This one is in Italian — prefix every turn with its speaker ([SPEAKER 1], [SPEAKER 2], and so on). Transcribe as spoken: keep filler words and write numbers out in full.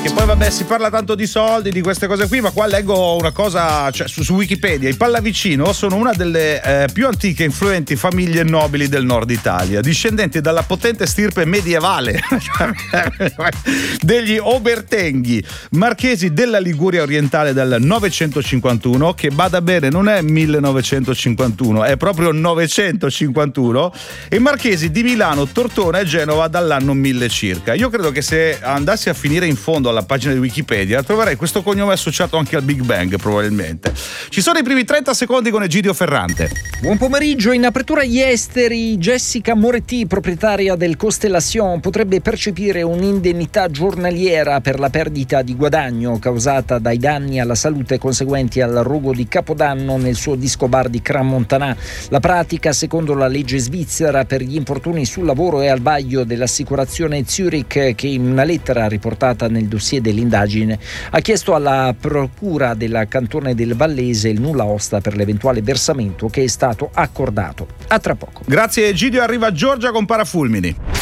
[SPEAKER 1] che poi vabbè si parla tanto di soldi, di queste cose qui, ma qua leggo una cosa, cioè, su, su Wikipedia. I Pallavicino sono una delle eh, più antiche e influenti famiglie nobili del nord Italia, discendenti dalla potente stirpe medievale degli Obertenghi, marchesi della Liguria orientale del novecentocinquantuno, che bada bene non è millenovecentocinquantuno, è proprio novecentocinquantuno, e marchesi di Milano, Tortona e Genova dall'anno mille circa. Io credo che se andassi a finire in fondo alla pagina di Wikipedia troverei questo cognome associato anche al Big Bang, probabilmente. Ci sono i primi trenta secondi con Egidio Ferrante.
[SPEAKER 2] Buon pomeriggio. In apertura agli esteri, Jessica Moretti, proprietaria del Constellation, potrebbe percepire un'indennità giornaliera per la perdita di guadagno causata dai danni alla salute conseguenti al rogo di Capodanno nel suo disco bar di Crans-Montana. La pratica, secondo la legge svizzera per gli infortuni sul lavoro, è al vaglio dell'assicurazione Zurich, che in una lettera riportata nel dossier dell'indagine ha chiesto alla procura del cantone del Vallese il nulla osta per l'eventuale versamento, che è stato accordato. A tra poco.
[SPEAKER 1] Grazie Egidio, arriva Giorgia con Parafulmini.